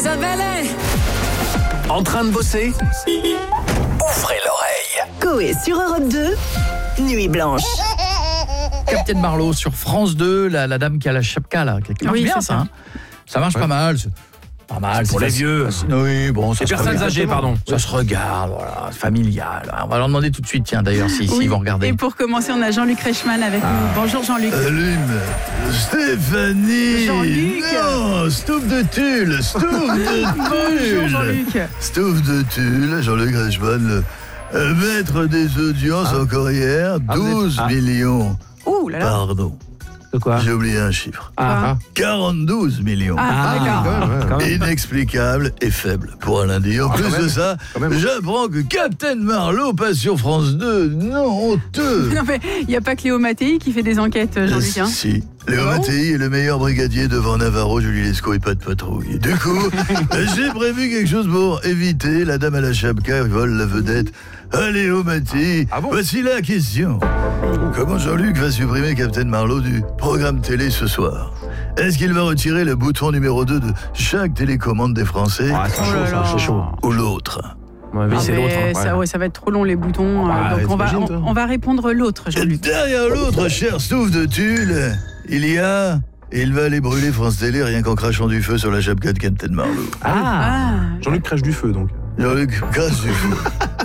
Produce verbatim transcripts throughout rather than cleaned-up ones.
Isabelle. En train de bosser? Ouvrez l'oreille. Coé sur Europe deux, Nuit Blanche. Captain Marlowe sur France deux, la, la dame qui a la chapka là, qui marche oui, bien ça. ça. Hein. Ça marche ouais. pas mal. C'est pas mal. Pour les facile. vieux. Oui, bon, ça les se personnes regarde. âgées, pardon. Ça se regarde, voilà, familial. On va leur demander tout de suite, tiens, d'ailleurs, s'ils si, oui. si vont regarder. Et pour commencer, on a Jean-Luc Reichmann avec ah. nous. Bonjour Jean-Luc. Allume. Stéphanie. Jean-Luc. Non, Stouff de tulle. Stouff de tulle. Bonjour Jean-Luc. Stouff de tulle, Jean-Luc Reichmann, le maître des audiences ah. encore hier, douze ah. millions. Ouh là là. Pardon. De quoi? J'ai oublié un chiffre. Ah. quarante-deux millions. Ah, ah d'accord. Ouais, inexplicable et faible pour un lundi. En ah, plus de ça, j'apprends que Captain Marlowe passe sur France deux. Non, honteux. Non mais il n'y a pas que Léo Mattei qui fait des enquêtes, Jean-Luc. Hein. Si. Léo oh. Mattei est le meilleur brigadier devant Navarro, Julie Lescaut et pas de patrouille. Du coup, j'ai prévu quelque chose pour éviter la dame à la chapka qui vole la vedette. Ah, Léo Mattei, ah bon? Voici la question. Comment Jean-Luc va supprimer Captain Marlowe du programme télé ce soir? Est-ce qu'il va retirer le bouton numéro deux de chaque télécommande des Français? Ah, c'est chaud, ça, c'est chaud. Ou l'autre? Ouais, oui, ah c'est l'autre. Hein. Ça, ouais. Ouais, ça va être trop long les boutons. Ah, euh, donc on va, on, on va répondre l'autre, Jean-Luc. Et derrière l'autre, cher Stouff de tulle, il y a... Et il va aller brûler France Télé rien qu'en crachant du feu sur la chapka de Captain Marlowe. Ah, ah. Jean-Luc crache du feu, donc. Jean-Luc crache du feu.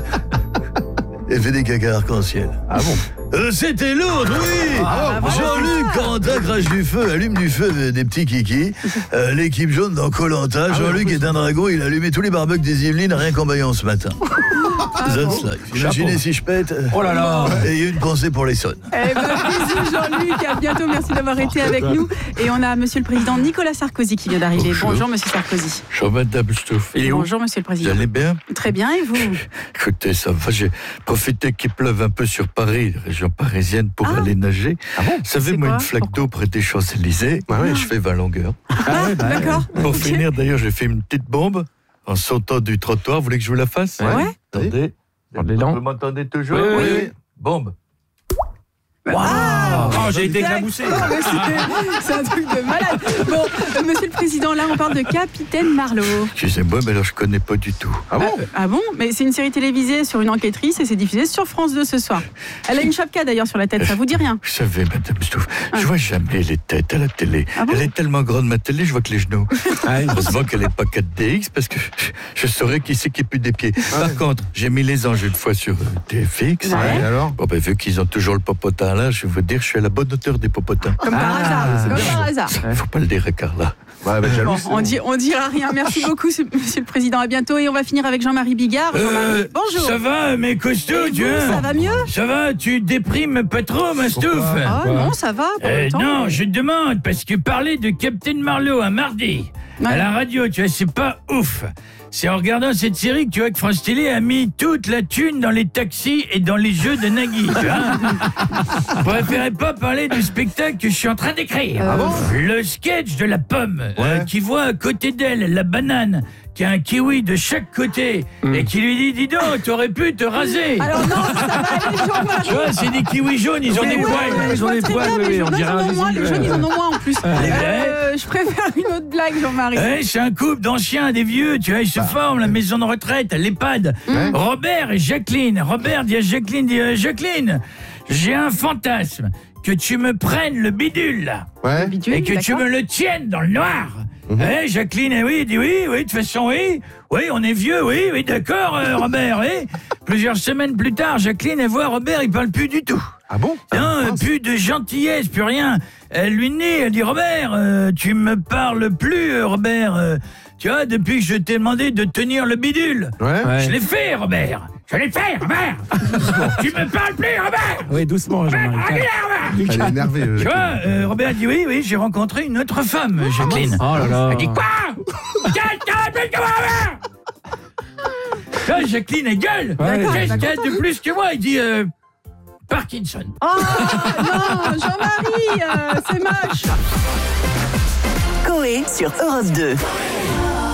Et fait des caca arc-en-ciel. Ah bon? Euh, c'était l'autre, oui ah, ah, Jean-Luc Corentin crache du feu, allume du feu des petits kikis. Euh, l'équipe jaune dans Koh-Lanta. Ah, Jean-Luc oui, est un dragon, il a allumé tous les barbecues des Yvelines rien qu'en baillant ce matin. Ah, That's life. Imaginez si je pète. Oh là là. Et il y a une pensée pour les sonnes. Eh ben, bisous Jean-Luc, à bientôt, merci d'avoir été avec nous. Et on a monsieur le président Nicolas Sarkozy qui vient d'arriver. Bonjour, Bonjour monsieur Sarkozy. Bonjour madame Stouff. Bonjour monsieur le président. Vous allez bien? Très bien, et vous? Écoutez, ça va, j'ai profité qu'il pleuve un peu sur Paris, région parisienne, pour ah. aller nager. Ah bon? Vous savez, moi, une flaque Pourquoi? d'eau près des Champs-Élysées, ah ouais, je fais vingt longueurs. Ah ouais, bah, d'accord. Pour okay. finir, d'ailleurs, j'ai fait une petite bombe en sautant du trottoir. Vous voulez que je vous la fasse? Ouais. ouais. Attendez. Vous m'entendez toujours? Oui, oui, oui. Bombe. Wow. Oh, j'ai été éclaboussé. C'est un truc de malade. Bon, euh, monsieur le président, là, on parle de Capitaine Marlowe. Excusez-moi, mais alors je connais pas du tout. Ah bon? Ah, ah bon? Mais c'est une série télévisée sur une enquêtrice et c'est diffusé sur France deux ce soir. Elle a une chapka d'ailleurs sur la tête, ça vous dit rien? Vous savez, madame Stouff, ah. je vois jamais les têtes à la télé. Ah bon? Elle est tellement grande, ma télé, je vois que les genoux. Ah, heureusement qu'elle n'est pas quatre D X parce que je saurais qui c'est qui pue des pieds. Ah, Par ouais. contre, j'ai mis les anges une fois sur T F X. Ouais. Ouais. Alors bon, ben, vu qu'ils ont toujours le popotin là, je vais vous dire, je suis à la bonne hauteur des popotins. Comme par ah, hasard, comme par hasard. Il faut pas le dire à Carla. Ouais, bah, jaloux, bon, on, dit, on dira rien. Merci beaucoup, monsieur le président. À bientôt. Et on va finir avec Jean-Marie Bigard. Jean-Marie, euh, bonjour. Ça va, mes costauds, tu vois? Ça va mieux? Ça va, tu déprimes pas trop, ma Stouff? Ah non, ça va. Euh, non, je demande, parce que parler de Captain Marlowe un mardi, ouais. à la radio, tu vois, c'est pas ouf. C'est en regardant cette série que tu vois que France Télé a mis toute la thune dans les taxis et dans les jeux de Nagui. Tu vois? Je préférais pas parler du spectacle que je suis en train d'écrire. Ah bon? Le sketch de la pomme, ouais. euh, qui voit à côté d'elle la banane, qui a un kiwi de chaque côté, mmh. et qui lui dit, dis donc, t'aurais pu te raser. Alors non, ça va aller, Jean-Marie. Tu vois, c'est des kiwis jaunes, ils ont mais des ouais, poils. Ouais, ils ont des poils, oui, les on dirait un moins, les jaunes, ils en ont moins en plus. Euh, je préfère une autre blague, Jean-Marie. Ouais, c'est un couple d'anciens, des vieux, tu vois, ils se bah, forment, la maison de retraite, l'EHPAD. Mmh. Robert et Jacqueline. Robert dit à Jacqueline, dit à Jacqueline, j'ai un fantasme, que tu me prennes le bidule, là. Ouais. Le bidule, et que d'accord. tu me le tiennes dans le noir. Mmh. Eh, Jacqueline, eh oui, dit oui, oui, de toute façon, oui. Oui, on est vieux, oui, oui, d'accord, euh, Robert, oui. Plusieurs semaines plus tard, Jacqueline, elle voit Robert, il parle plus du tout. Ah bon? Non, euh, plus de gentillesse, plus rien. Elle lui dit, elle dit, Robert, euh, tu me parles plus, euh, Robert. Euh, tu vois, depuis que je t'ai demandé de tenir le bidule. Ouais. ouais. Je l'ai fait, Robert. Je l'ai fait, Robert. Tu me parles plus, Robert. Oui, doucement, Jean-Marie. Elle est énervée. Tu vois, euh, Robert dit, oui, oui, j'ai rencontré une autre femme, Jacqueline. Oh là là. Elle dit, quoi? Robert. Tu vois, Jacqueline, elle gueule. Ouais, qu'est-ce qu'il y a de plus que moi? Il dit, euh, Parkinson. Oh non, Jean-Marie, euh, c'est moche. Coé sur Europe deux.